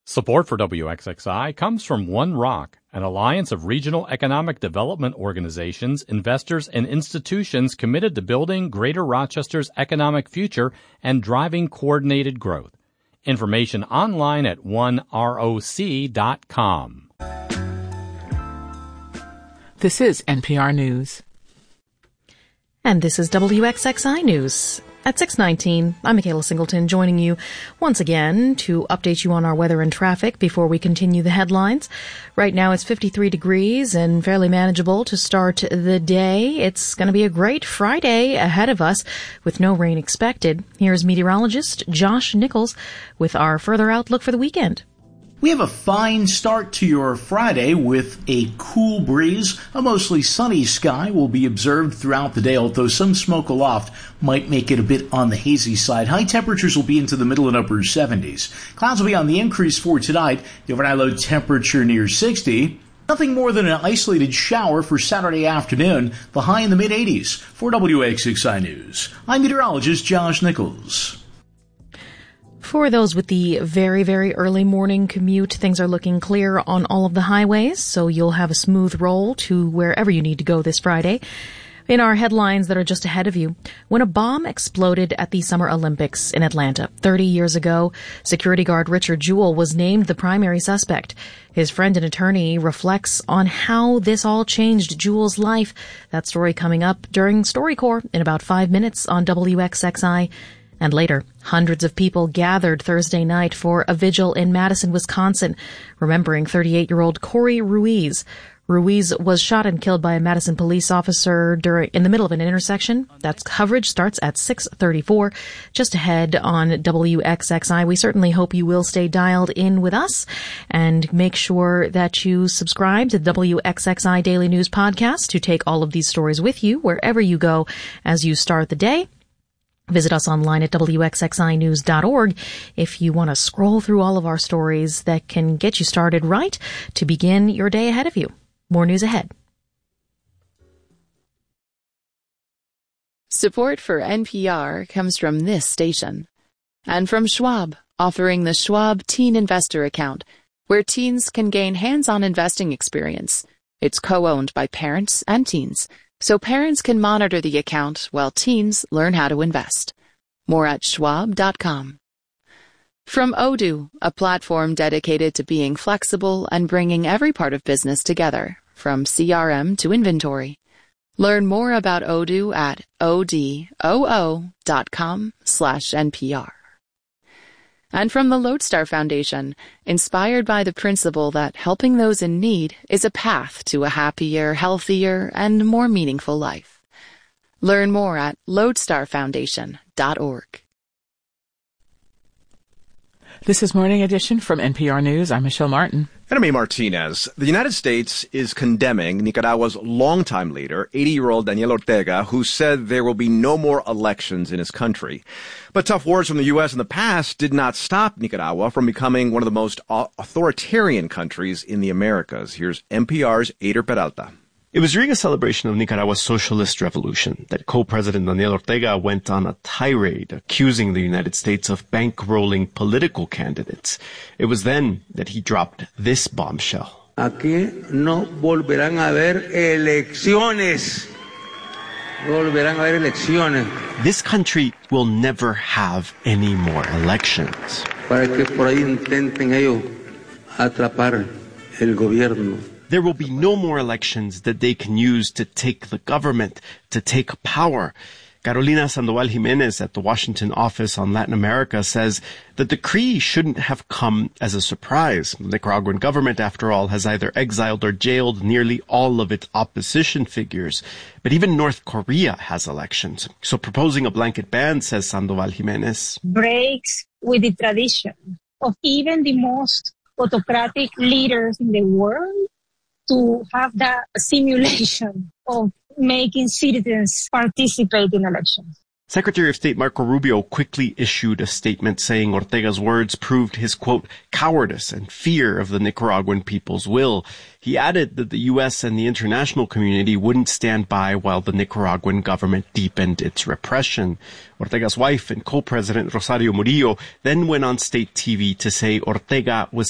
Support for WXXI comes from One Rock, an alliance of regional economic development organizations, investors, and institutions committed to building Greater Rochester's economic future and driving coordinated growth. Information online at oneroc.com. This is NPR News. And this is WXXI News. At 6:19, I'm Michaela Singleton, joining you once again to update you on our weather and traffic before we continue the headlines. Right now it's 53 degrees and fairly manageable to start the day. It's going to be a great Friday ahead of us with no rain expected. Here's meteorologist Josh Nichols with our further outlook for the weekend. We have a fine start to your Friday with a cool breeze. A mostly sunny sky will be observed throughout the day, although some smoke aloft might make it a bit on the hazy side. High temperatures will be into the middle and upper 70s. Clouds will be on the increase for tonight. The overnight low temperature near 60. Nothing more than an isolated shower for Saturday afternoon. The high in the mid-80s. For WXXI News, I'm meteorologist Josh Nichols. For those with the very, very early morning commute, things are looking clear on all of the highways, so you'll have a smooth roll to wherever you need to go this Friday. In our headlines that are just ahead of you, when a bomb exploded at the Summer Olympics in Atlanta 30 years ago, security guard Richard Jewell was named the primary suspect. His friend and attorney reflects on how this all changed Jewell's life. That story coming up during StoryCorps in about 5 minutes on WXXI. And later, hundreds of people gathered Thursday night for a vigil in Madison, Wisconsin, remembering 38-year-old Corey Ruiz. Ruiz was shot and killed by a Madison police officer in the middle of an intersection. That coverage starts at 6:34, just ahead on WXXI. We certainly hope you will stay dialed in with us and make sure that you subscribe to the WXXI Daily News Podcast to take all of these stories with you wherever you go as you start the day. Visit us online at WXXInews.org if you want to scroll through all of our stories that can get you started right to begin your day ahead of you. More news ahead. Support for NPR comes from this station. And from Schwab, offering the Schwab Teen Investor Account, where teens can gain hands-on investing experience. It's co-owned by parents and teens, so parents can monitor the account while teens learn how to invest. More at schwab.com. From Odoo, a platform dedicated to being flexible and bringing every part of business together, from CRM to inventory. Learn more about Odoo at odoo.com/NPR. And from the Lodestar Foundation, inspired by the principle that helping those in need is a path to a happier, healthier, and more meaningful life. Learn more at lodestarfoundation.org. This is Morning Edition from NPR News. I'm Michelle Martin. And I'm A. Martinez. The United States is condemning Nicaragua's longtime leader, 80-year-old Daniel Ortega, who said there will be no more elections in his country. But tough words from the U.S. in the past did not stop Nicaragua from becoming one of the most authoritarian countries in the Americas. Here's NPR's Eider Peralta. It was during a celebration of Nicaragua's socialist revolution that co-president Daniel Ortega went on a tirade accusing the United States of bankrolling political candidates. It was then that he dropped this bombshell. Aquí no volverán a haber elecciones. No volverán a haber elecciones. This country will never have any more elections. Para que por ahí intenten ellos atrapar el gobierno. There will be no more elections that they can use to take the government, to take power. Carolina Sandoval Jimenez at the Washington office on Latin America says the decree shouldn't have come as a surprise. The Nicaraguan government, after all, has either exiled or jailed nearly all of its opposition figures. But even North Korea has elections. So proposing a blanket ban, says Sandoval Jimenez, breaks with the tradition of even the most autocratic leaders in the world to have that simulation of making citizens participate in elections. Secretary of State Marco Rubio quickly issued a statement saying Ortega's words proved his, quote, cowardice and fear of the Nicaraguan people's will. He added that the U.S. and the international community wouldn't stand by while the Nicaraguan government deepened its repression. Ortega's wife and co-president Rosario Murillo then went on state TV to say Ortega was